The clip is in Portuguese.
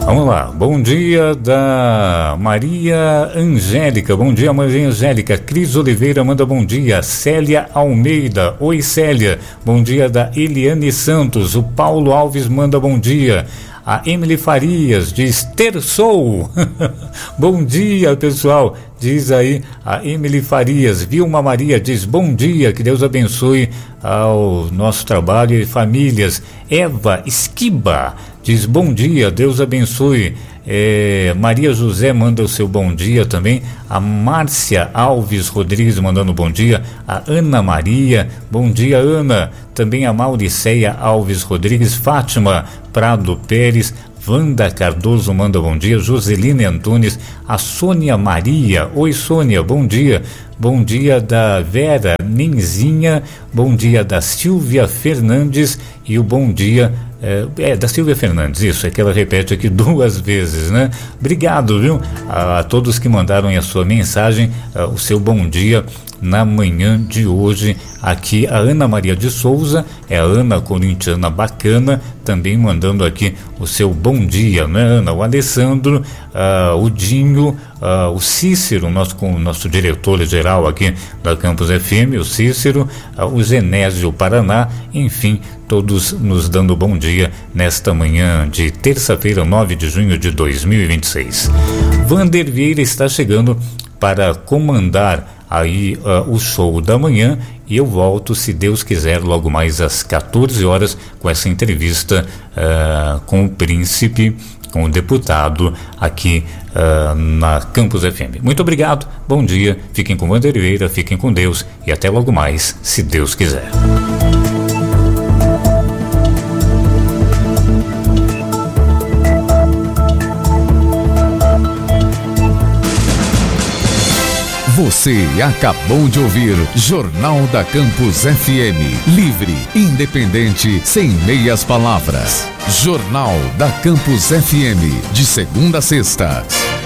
Vamos lá, bom dia da Maria Angélica, bom dia Maria Angélica. Cris Oliveira manda bom dia. Célia Almeida, oi Célia, bom dia da Eliane Santos. O Paulo Alves manda bom dia. A Emily Farias diz terçou. Bom dia, pessoal, diz aí a Emily Farias. Vilma Maria diz bom dia, que Deus abençoe ao nosso trabalho e famílias. Eva Esquiba diz bom dia, Deus abençoe. Maria José manda o seu bom dia também. A Márcia Alves Rodrigues mandando bom dia. A Ana Maria, bom dia Ana. Também a Mauriceia Alves Rodrigues. Fátima Prado Pérez. Wanda Cardoso manda bom dia. Joseline Antunes. A Sônia Maria, oi Sônia, bom dia. Bom dia da Vera Nenzinha. Bom dia da Silvia Fernandes. E o bom dia da Silvia Fernandes, isso, é que ela repete aqui 2 vezes, né? Obrigado, viu? A todos que mandaram a sua mensagem, o seu bom dia na manhã de hoje. Aqui a Ana Maria de Souza, é a Ana corintiana bacana, também mandando aqui o seu bom dia, né Ana? O Alessandro, o Dinho, o Cícero, nosso diretor-geral aqui da Campus FM, o Cícero, o Genésio Paraná, enfim, todos nos dando bom dia nesta manhã de terça-feira, 9 de junho de 2026. Vander Vieira está chegando para comandar aí o show da manhã e eu volto, se Deus quiser, logo mais às 14 horas com essa entrevista com o príncipe, com o deputado aqui na Campus FM. Muito obrigado, bom dia, fiquem com Vander Vieira, fiquem com Deus e até logo mais, se Deus quiser. Você acabou de ouvir Jornal da Campus FM. Livre, independente, sem meias palavras. Jornal da Campus FM, de segunda a sexta.